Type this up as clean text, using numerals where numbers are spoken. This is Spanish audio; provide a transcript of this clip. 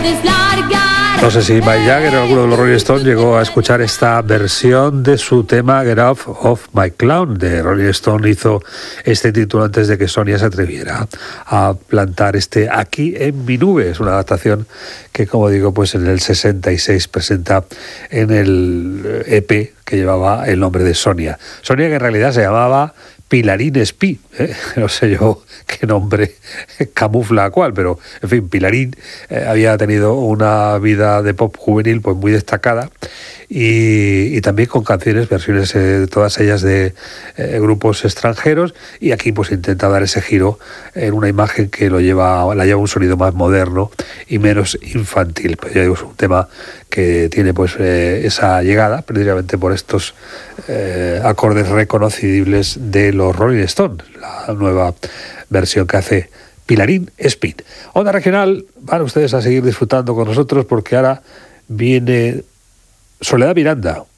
puedes largar. No sé si Mick Jagger o alguno de los Rolling Stones llegó a escuchar esta versión de su tema Get Off of My Clown de Rolling Stone. Hizo este título antes de que Sonia se atreviera a plantar este Aquí en mi nube. Es una adaptación que, como digo, pues en el 66 presenta en el EP que llevaba el nombre de Sonia. Sonia, que en realidad se llamaba Pilarín Espí, no sé yo qué nombre camufla a cuál, pero en fin, Pilarín había tenido una vida de pop juvenil pues muy destacada y también con canciones, versiones todas ellas de grupos extranjeros, y aquí pues intenta dar ese giro en una imagen que la lleva un sonido más moderno y menos infantil. Pues ya digo, es un tema que tiene pues esa llegada precisamente por estos acordes reconocibles de los Rolling Stones, la nueva versión que hace Pilarín Speed. Onda Regional, van ustedes a seguir disfrutando con nosotros porque ahora viene Soledad Miranda.